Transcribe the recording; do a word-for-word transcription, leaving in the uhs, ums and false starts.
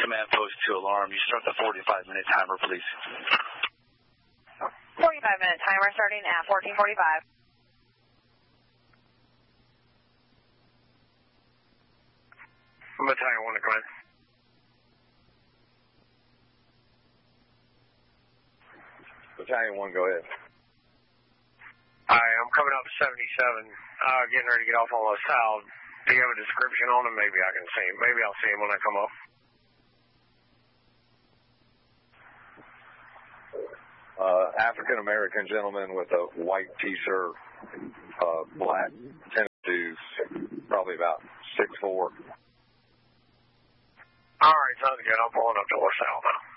command post to alarm. You start the forty-five minute timer, please. forty-five minute timer starting at fourteen forty-five. Battalion one to command. Battalion one, go ahead. Hi, I'm coming up to seventy-seven, uh, getting ready to get off on the south. Do you have a description on him? Maybe I can see him. Maybe I'll see him when I come up. Uh, African-American gentleman with a white t-shirt, uh, black tennis shoes, probably about six foot four. All right, sounds good. I'm pulling up to LaSalle now.